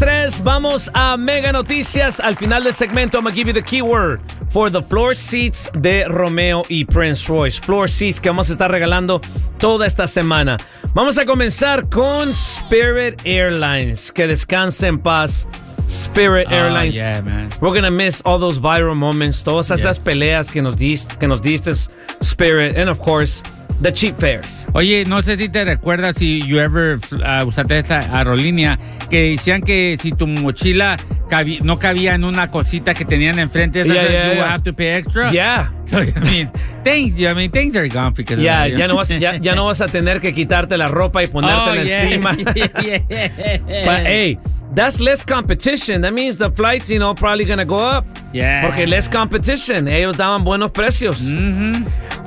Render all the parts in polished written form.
3, vamos a Mega Noticias. Al final del segmento, I'm going to give you the keyword for the floor seats de Romeo y Prince Royce. Floor seats que vamos a estar regalando toda esta semana. Vamos a comenzar con Spirit Airlines. Que descanse en paz, Spirit Airlines. Yeah, man. We're going to miss all those viral moments, todas esas peleas que nos diste, Spirit, and of course, the cheap fares. Oye, no sé si te recuerdas si you ever usaste esta aerolínea que decían que si tu mochila no cabía en una cosita que tenían enfrente, you have to pay extra. Yeah. So, things are gone because of that. Ya no vas a tener que quitarte la ropa y ponértela encima. But hey, that's less competition. That means the flights, probably gonna go up. Yeah. Porque less competition. Ellos daban buenos precios. Mm-hmm.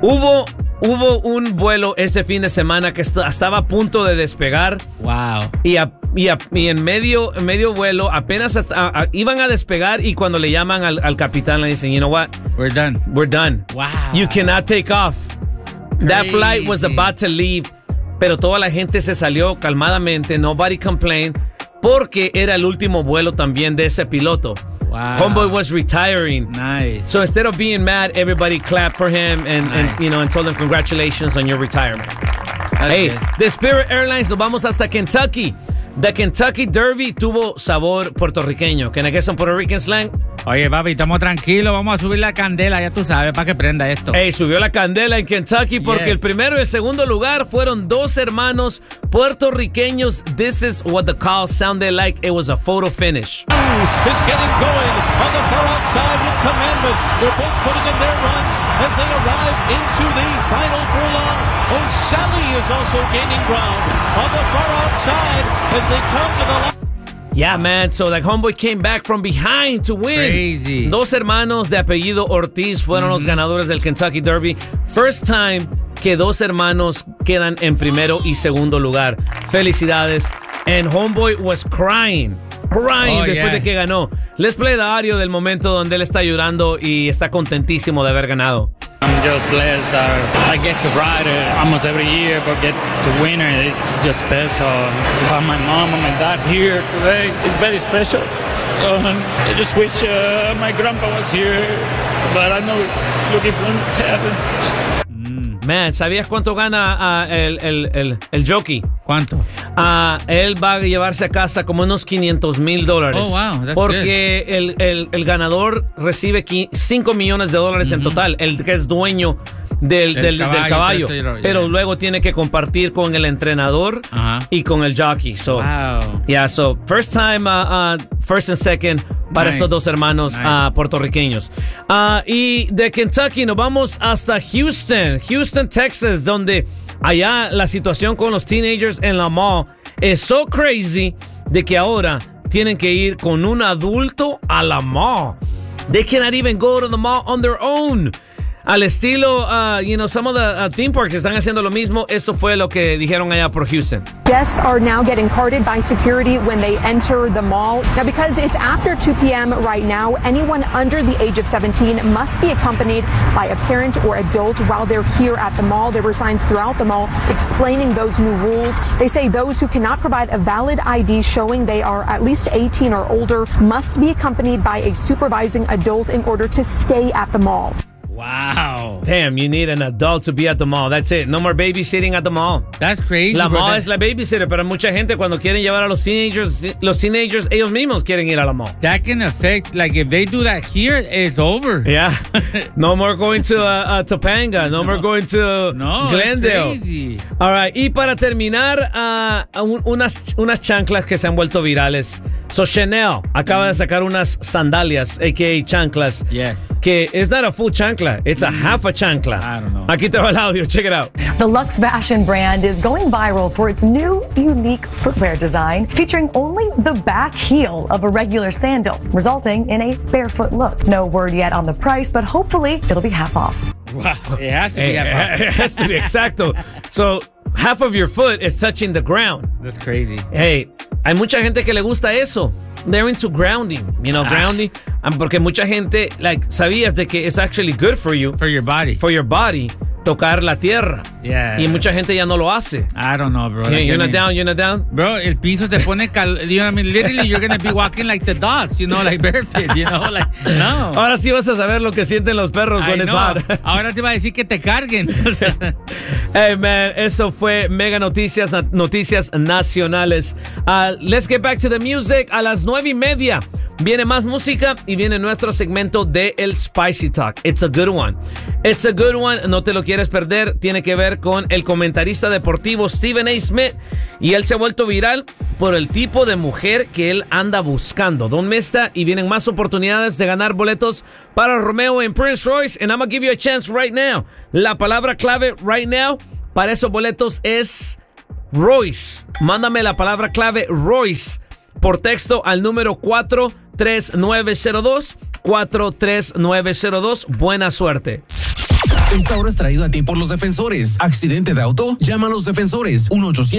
Hubo un vuelo ese fin de semana que estaba a punto de despegar. Wow. Y en medio vuelo apenas iban a despegar y cuando le llaman al capitán le dicen, you know what? We're done. Wow. You cannot take off. Crazy. That flight was about to leave, pero toda la gente se salió calmadamente. Nobody complained porque era el último vuelo también de ese piloto. Wow. Homeboy was retiring. Nice. So instead of being mad, everybody clapped for him and told him congratulations on your retirement. Hey, the Spirit Airlines, nos vamos hasta Kentucky. The Kentucky Derby tuvo sabor puertorriqueño. Can I get some Puerto Rican slang? Oye, papi, estamos tranquilos. Vamos a subir la candela, ya tú sabes, para que prenda esto. Hey, subió la candela en Kentucky porque el primero y el segundo lugar fueron dos hermanos puertorriqueños. This is what the call sounded like. It was a photo finish. Is getting going on the far outside with Commandment. They're both putting in their runs as they arrive into the final furlong. O'Sally is also gaining ground on the far outside as they come to the line. Yeah, man. So that homeboy came back from behind to win. Crazy. Dos hermanos de apellido Ortiz fueron los ganadores del Kentucky Derby. First time que dos hermanos quedan en primero y segundo lugar. Felicidades. And homeboy was crying después de que ganó. Let's play the audio del momento donde él está llorando y está contentísimo de haber ganado. I'm just blessed that I get to ride it almost every year, but get to win it. It's just special. To have my mom and my dad here today is very special. I just wish my grandpa was here, but I know looking from heaven. Man, ¿sabías cuánto gana el jockey? ¿Cuánto? Él va a llevarse a casa como unos $500,000. Oh, wow. That's porque el ganador recibe $5 millones en total, el que es dueño del caballo. Pero luego tiene que compartir con el entrenador y con el jockey. So, wow. Yeah, so first time, first and second para esos dos hermanos puertorriqueños. Y de Kentucky nos vamos hasta Houston, Texas, donde allá la situación con los teenagers en la mall es so crazy de que ahora tienen que ir con un adulto a la mall. They cannot even go to the mall on their own. Al estilo, some of the theme parks están haciendo lo mismo. Eso fue lo que dijeron allá por Houston. Guests are now getting carted by security when they enter the mall. Now, because it's after 2 p.m. right now, anyone under the age of 17 must be accompanied by a parent or adult while they're here at the mall. There were signs throughout the mall explaining those new rules. They say those who cannot provide a valid ID showing they are at least 18 or older must be accompanied by a supervising adult in order to stay at the mall. Wow. Damn, you need an adult to be at the mall. That's it. No more babysitting at the mall. That's crazy. La mall es la babysitter, pero mucha gente cuando quieren llevar a los teenagers ellos mismos quieren ir a la mall. That can affect, like if they do that here, it's over. Yeah. No more going to Topanga. No more going to Glendale. That's crazy. All right. Y para terminar, unas chanclas que se han vuelto virales. So Chanel acaba de sacar unas sandalias, a.k.a. chanclas. Yes. Que it's not a full chancla. It's a half a chancla. I don't know. Aquí te va el audio. Check it out. The Luxe fashion brand is going viral for its new, unique footwear design, featuring only the back heel of a regular sandal, resulting in a barefoot look. No word yet on the price, but hopefully it'll be half off. Wow. It has to be half off. It has to be exacto. So half of your foot is touching the ground. That's crazy. Hey, hay mucha gente que le gusta eso. They're into grounding, grounding. Porque mucha gente, sabías de que it's actually good for you. For your body. For your body. tocar la tierra. Yeah. Y mucha gente ya no lo hace. I don't know, bro. Yeah, you're not down. Bro, el piso te pone literally you're gonna be walking like the dogs, like barefoot, like, no. Ahora sí vas a saber lo que sienten los perros when it's hot. Ahora te iba a decir que te carguen. Hey, man, eso fue Mega Noticias nacionales. Let's get back to the music. A las 9:30 viene más música y viene nuestro segmento de El Spicy Talk. It's a good one. No te lo quieres perder. Tiene que ver con el comentarista deportivo Stephen A. Smith. Y él se ha vuelto viral por el tipo de mujer que él anda buscando. Don Mesta, y vienen más oportunidades de ganar boletos para Romeo en Prince Royce. And I'm gonna give you a chance right now. La palabra clave right now para esos boletos es Royce. Mándame la palabra clave Royce por texto al número 43902. 43902. Buena suerte. Esta hora es traído a ti por los defensores. ¿Accidente de auto? Llama a los defensores.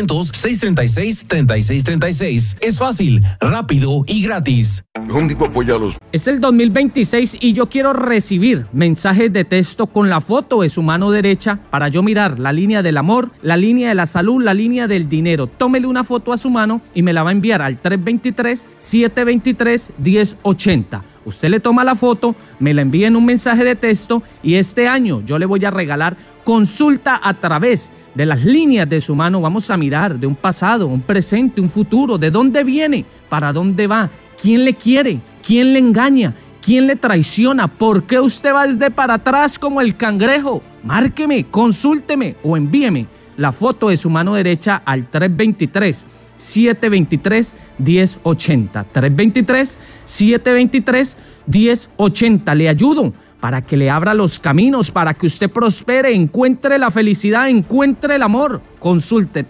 1-800-636-3636. Es fácil, rápido y gratis. Home Depot apoya a los... Es el 2026 y yo quiero recibir mensajes de texto con la foto de su mano derecha para yo mirar la línea del amor, la línea de la salud, la línea del dinero. Tómele una foto a su mano y me la va a enviar al 323-723-1080. Usted le toma la foto, me la envía en un mensaje de texto y este año yo le voy a regalar consulta a través de las líneas de su mano. Vamos a mirar de un pasado, un presente, un futuro, de dónde viene, para dónde va, quién le quiere, quién le engaña, quién le traiciona, por qué usted va desde para atrás como el cangrejo. Márqueme, consúlteme o envíeme la foto de su mano derecha al 323-723-1080. 323-723-1080. Le ayudo para que le abra los caminos, para que usted prospere, encuentre la felicidad, encuentre el amor. Consulte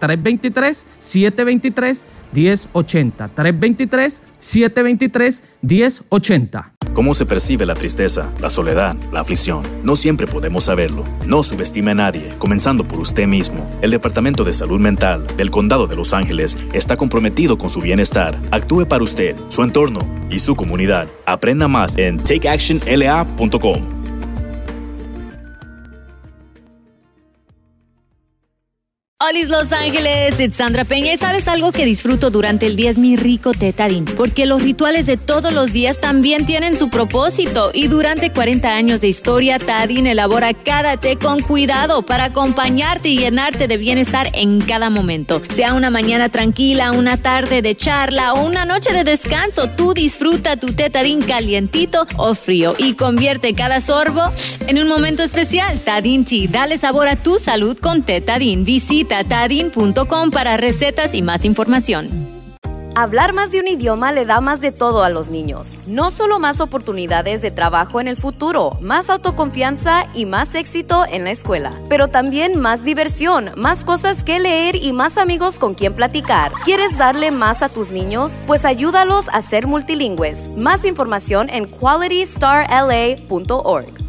323-723-1080. 323-723-1080. ¿Cómo se percibe la tristeza, la soledad, la aflicción? No siempre podemos saberlo. No subestime a nadie, comenzando por usted mismo. El Departamento de Salud Mental del Condado de Los Ángeles está comprometido con su bienestar. Actúe para usted, su entorno y su comunidad. Aprenda más en takeactionla.com. Olis Los Ángeles, it's Sandra Peña. ¿Y sabes algo que disfruto durante el día? Es mi rico té Tajín, porque los rituales de todos los días también tienen su propósito. Y durante 40 años de historia, Tajín elabora cada té con cuidado para acompañarte y llenarte de bienestar en cada momento. Sea una mañana tranquila, una tarde de charla o una noche de descanso, tú disfruta tu té Tajín calientito o frío y convierte cada sorbo en un momento especial. Tajín Tea, dale sabor a tu salud con té Tajín. Visita tajín.com para recetas y más información. Hablar más de un idioma le da más de todo a los niños. No solo más oportunidades de trabajo en el futuro, más autoconfianza y más éxito en la escuela, pero también más diversión, más cosas que leer y más amigos con quien platicar. ¿Quieres darle más a tus niños? Pues ayúdalos a ser multilingües. Más información en qualitystarla.org.